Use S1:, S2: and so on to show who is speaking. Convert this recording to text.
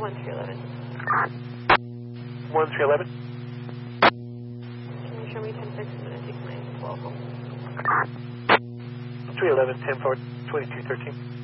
S1: 1311.
S2: 1311.
S1: Can you show me 10-6? I'm going to take my 12 home.
S2: 311, 10 forward, 2213.